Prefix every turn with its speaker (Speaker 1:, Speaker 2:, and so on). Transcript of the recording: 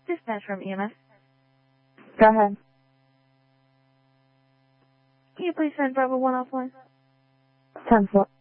Speaker 1: Dispatch from EMS.
Speaker 2: Go ahead.
Speaker 1: Can you please send Bravo 1 offline?
Speaker 2: 10-4.